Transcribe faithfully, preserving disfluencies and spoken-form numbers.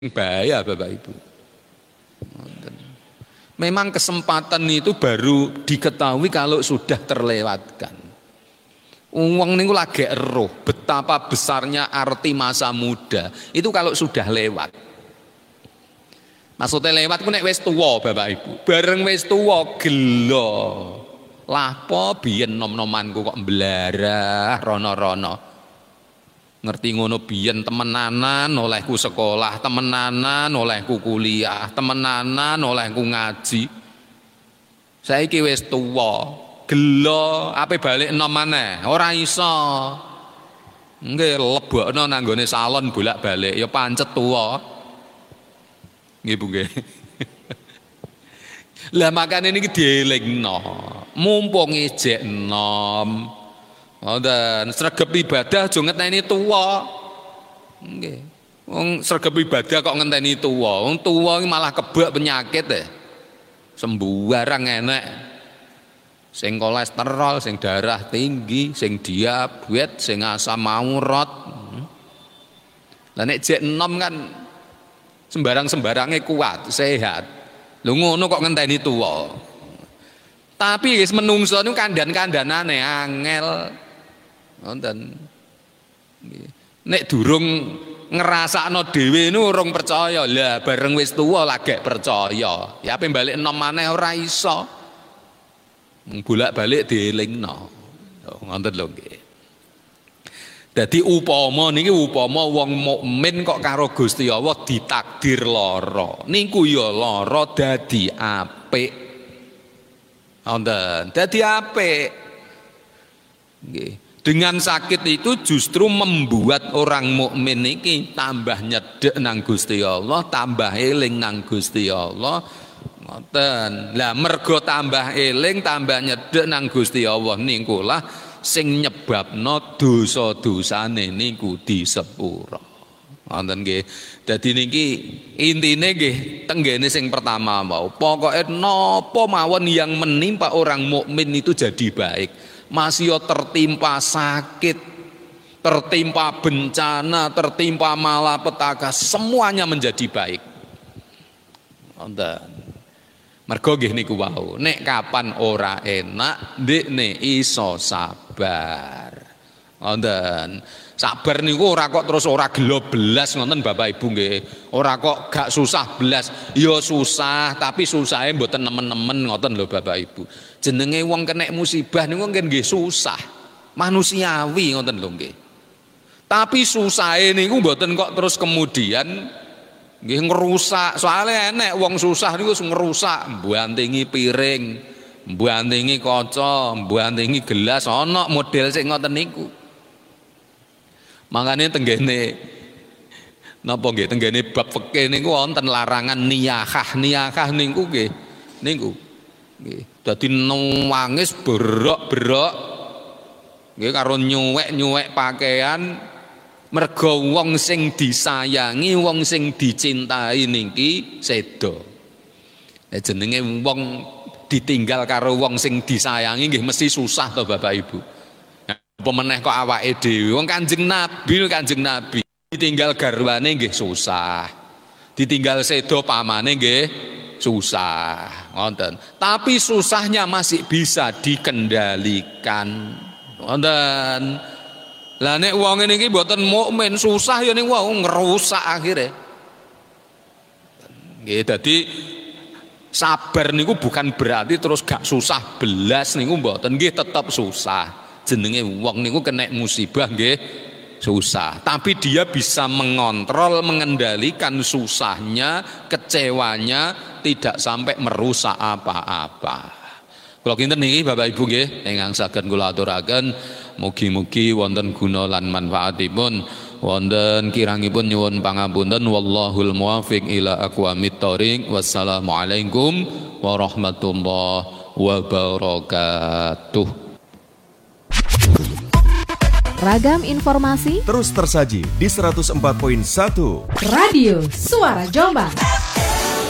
bahaya Bapak Ibu. Memang kesempatan itu baru diketahui kalau sudah terlewatkan. Uang niku lagi eruh betapa besarnya arti masa muda itu kalau sudah lewat. Maksudnya lewat ku nek wis tuwa Bapak Ibu. Bareng wis tuwa gelo. Lapo biyen nom-nomanku kok mblarah rono-rono. Ngerti ngono biyen temenanan olehku sekolah, temenanan olehku kuliah, temenanan olehku ngaji. Saiki wis tuwa, gelo ape balik enom maneh, ora iso. Nggih lebokno nang nggone salon bolak-balik ya pancet tuwa. Nggih Bu nggih. Lah makane niki dielingno, mumpung ijek enom. Ngoten, sregep ibadah aja ngenteni tuwa. Nggih. Wong sregep ibadah kok ngenteni tuwa. Wong tuwa iki malah kebak penyakit e. Sembarang enek. Sing kolesterol, sing darah tinggi, sing diabetes, sing asam urat. Lah nek jek enom kan sembarang-sembarange kuat, sehat. Lho ngono kok ngenteni tuwa. Tapi wis menungso niku kandan-kandanane angel. Wonten. Nek durung ngrasakno dhewe niku urung percaya. Lah bareng wis tuwa lagek percaya. Ya ape balik enom maneh ora iso. Bolak-balik dielingno. Ngoten lho nggih. Dadi upama niki upama wong mukmin kok karo Gusti Allah ditakdir lara. Niku ya lara dadi apik. Wonten, dadi apik. Nggih. Dengan sakit itu justru membuat orang mukmin iki tambah nyedek nang Gusti Allah, tambah eling nang Gusti Allah. Ngoten. Lah mergo tambah eling, tambah nyedek nang Gusti Allah niku lah sing nyebabno dosa-dosane niku disepura. Wonten nggih. Dadi niki intine nggih tenggene sing pertama mau. Pokoke napa mawon yang menimpa orang mukmin itu jadi baik. Masih tertimpa sakit, tertimpa bencana, tertimpa malapetaka, semuanya menjadi baik. Wonten. Mergo nggih niku wau, nek kapan ora enak, ndekne iso sabar. Wonten. Sabar niku ora kok terus ora gelo belas ngoten Bapak Ibu nggih. Ora kok gak susah belas. Ya susah, tapi susahe mboten nemen-nemen ngoten lho Bapak Ibu. Jenenge wong kena musibah niku nggih susah. Manusiawi ngoten lho nggih. Tapi susahe niku mboten kok terus kemudian nggih ngerusak. Soalnya enek wong susah niku ngerusak, mbantingi piring, mbantingi kaca, mbantingi gelas, ana model sing ngoten niku. Makanya tenggene napa nggih tenggene bab fikih niku wonten larangan niyahah. Niyahah niku nggih niku nggih dadi nangis berok-berok nggih karo nyuwek-nyuwek pakaian mergo wong sing disayangi, wong sing dicintai niki sedo. Ya jenenge wong ditinggal karo wong sing disayangi nggih mesti susah to Bapak Ibu. Apa meneh kok awake dhewe wong Kanjeng Nabi Kanjeng Nabi ditinggal garwane nggih susah. Ditinggal sedo pamane nggih susah. Ngoten. Tapi susahnya masih bisa dikendalikan. Wonten. Lah nek wong niki mboten mukmin susah ya niku wong ngerusak akhire. Nggih dadi sabar niku bukan berarti terus gak susah belas niku mboten nggih tetap susah. Jenenge wong niku kena musibah nggih susah, tapi dia bisa mengontrol, mengendalikan susahnya, kecewanya tidak sampai merusak apa-apa. Kula kinten niki Bapak Ibu nggih ingkang saged kula aturaken mugi-mugi wonten guna lan manfaatipun, wonten kirangipun nyuwun pangapunten wallahul muwaffiq ila aqwamit thoriq. Wassalamualaikum warahmatullahi wabarakatuh. Ragam informasi terus tersaji di seratus empat koma satu Radio Suara Jombang.